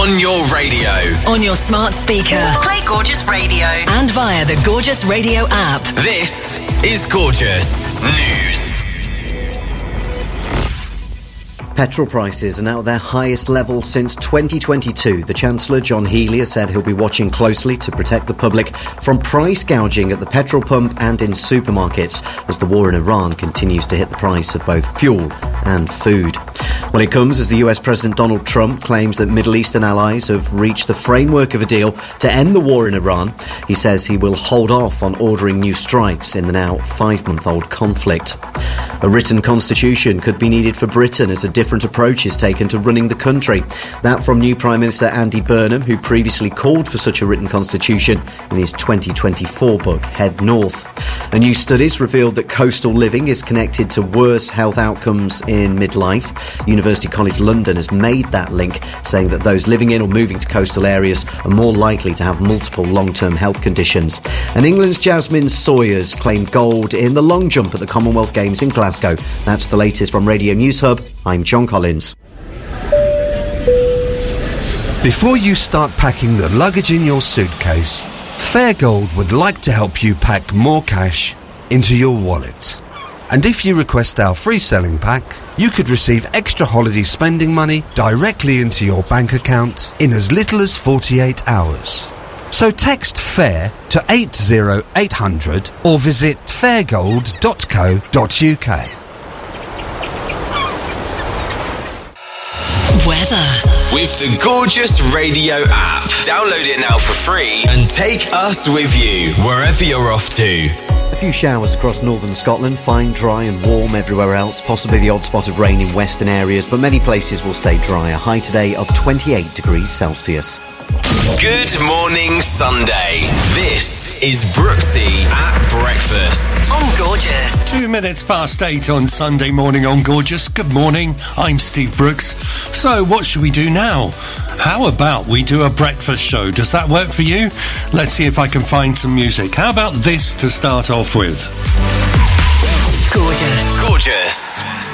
On your radio. On your smart speaker. Play Gorgeous Radio. And via the Gorgeous Radio app. This is Gorgeous News. Petrol prices are now at their highest level since 2022. The Chancellor, John Healey, has said he'll be watching closely to protect the public from price gouging at the petrol pump and in supermarkets as the war in Iran continues to hit the price of both fuel and food. Well, it comes as the US President Donald Trump claims that Middle Eastern allies have reached the framework of a deal to end the war in Iran. He says he will hold off on ordering new strikes in the now 5-month-old conflict. A written constitution could be needed for Britain as a different approach is taken to running the country. That from new Prime Minister Andy Burnham, who previously called for such a written constitution in his 2024 book, Head North. A new studies revealed that coastal living is connected to worse health outcomes in midlife. University College London has made that link, saying that those living in or moving to coastal areas are more likely to have multiple long-term health conditions. And England's Jasmine Sawyers claimed gold in the long jump at the Commonwealth Games in Glasgow. That's the latest from Radio News Hub. I'm John Collins. Before you start packing the luggage in your suitcase, Fairgold would like to help you pack more cash into your wallet. And if you request our free selling pack, you could receive extra holiday spending money directly into your bank account in as little as 48 hours. So text FAIR to 80800 or visit fairgold.co.uk. Weather. With the Gorgeous Radio app. Download it now for free and take us with you wherever you're off to. A few showers across northern Scotland, fine, dry and warm everywhere else. Possibly the odd spot of rain in western areas, but many places will stay dry. A high today of 28 degrees Celsius. Good morning, Sunday. This is Brooksy at breakfast. On Gorgeous. 2 minutes past 8 on Sunday morning on Gorgeous. Good morning, I'm Steve Brooks. So what should we do now? How about we do a breakfast show? Does that work for you? Let's see if I can find some music. How about this to start off with? Gorgeous. Gorgeous.